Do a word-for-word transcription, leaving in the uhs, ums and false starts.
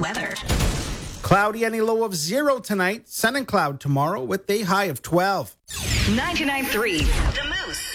weather. Cloudy and a low of zero tonight. Sun and cloud tomorrow with a high of twelve. ninety-nine point three The Moose.